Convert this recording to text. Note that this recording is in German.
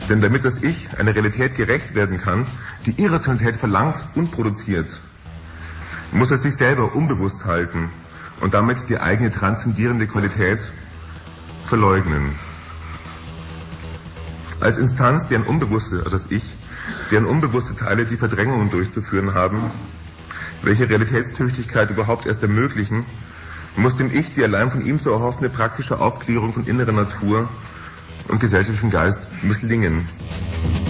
Denn damit das Ich einer Realität gerecht werden kann, die Irrationalität verlangt und produziert, muss es sich selber unbewusst halten und damit die eigene transzendierende Qualität verleugnen. Als Instanz, deren unbewusste, also das Ich, deren unbewusste Teile die Verdrängungen durchzuführen haben, welche Realitätstüchtigkeit überhaupt erst ermöglichen, muss dem Ich die allein von ihm so erhoffende praktische Aufklärung von innerer Natur und gesellschaftlichem Geist misslingen.